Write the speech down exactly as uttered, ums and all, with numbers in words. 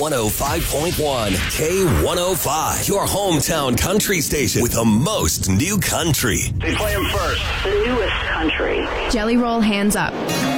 one oh five point one. K one oh five. Your hometown country station with the most new country. They play them first. The newest country. Jelly Roll Hands Up.